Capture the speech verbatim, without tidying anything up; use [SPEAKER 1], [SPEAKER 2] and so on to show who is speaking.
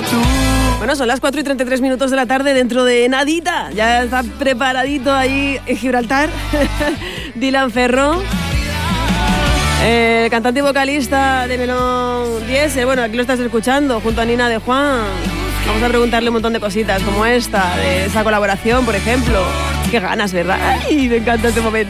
[SPEAKER 1] Bueno, son las cuatro y treinta y tres minutos de la tarde, dentro de nadita. Ya está preparadito ahí en Gibraltar. Dylan Ferro, el cantante y vocalista de Melón diez. Bueno, aquí lo estás escuchando, junto a Nina de Juan. Vamos a preguntarle un montón de cositas, como esta, de esa colaboración, por ejemplo. Qué ganas, ¿verdad? ¡Ay, me encanta este momento!